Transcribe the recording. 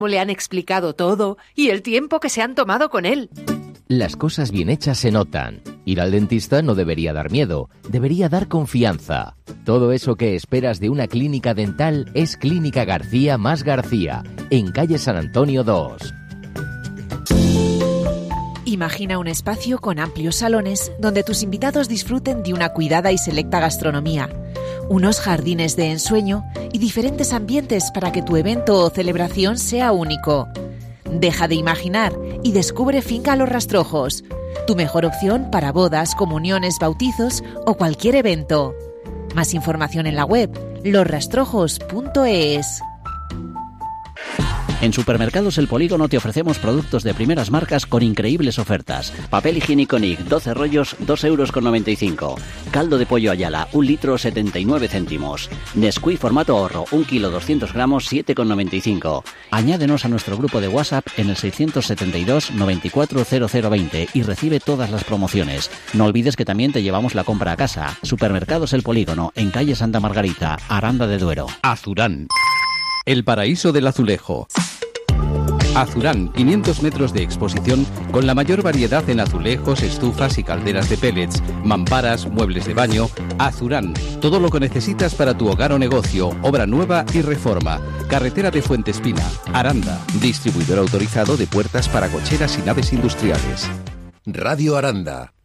Le han explicado todo y el tiempo que se han tomado con él. Las cosas bien hechas se notan. Ir al dentista no debería dar miedo, debería dar confianza. Todo eso que esperas de una clínica dental es Clínica García más García, en calle San Antonio 2. Imagina un espacio con amplios salones donde tus invitados disfruten de una cuidada y selecta gastronomía, unos jardines de ensueño y diferentes ambientes para que tu evento o celebración sea único. Deja de imaginar y descubre Finca Los Rastrojos, tu mejor opción para bodas, comuniones, bautizos o cualquier evento. Más información en la web losrastrojos.es. En Supermercados El Polígono te ofrecemos productos de primeras marcas con increíbles ofertas. Papel higiénico Nick, 12 rollos, 2,95 €. Caldo de pollo Ayala, 1 litro, 79 céntimos. Nesquik formato ahorro, 1 kilo, 200 gramos, 7,95. Añádenos a nuestro grupo de WhatsApp en el 672 94 0020 y recibe todas las promociones. No olvides que también te llevamos la compra a casa. Supermercados El Polígono, en calle Santa Margarita, Aranda de Duero. Azurán, el paraíso del azulejo. Azurán, 500 metros de exposición con la mayor variedad en azulejos, estufas y calderas de pellets, mamparas, muebles de baño. Azurán, todo lo que necesitas para tu hogar o negocio, obra nueva y reforma. Carretera de Fuentespina, Aranda, distribuidor autorizado de puertas para cocheras y naves industriales. Radio Aranda,